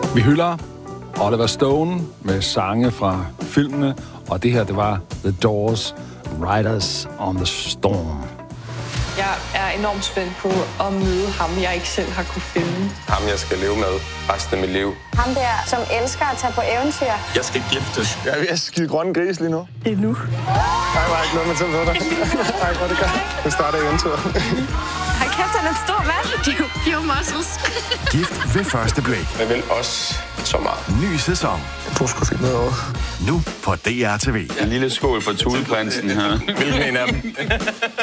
Vi hylder Oliver Stone med sange fra filmene, og det her, det var The Doors, Riders on the Storm. Jeg er enormt spændt på at møde ham, jeg ikke selv har kunne finde. Ham, jeg skal leve med resten af mit liv. Ham der, som elsker at tage på eventyr. Jeg skal giftes. Jeg er ved at skide grønne gris lige nu. Det er nu. Nej, var ikke noget med til på dig. Nej, hvor det gør. Nu starter eventyret. Hold kæft, han er en stor mand. Few muscles. Gift ved første blik. Jeg vil også så meget. Ny sæson. Du skulle finde noget over. Nu på DR TV. En lille skål for tudeprinsen her. Hvilken en af dem?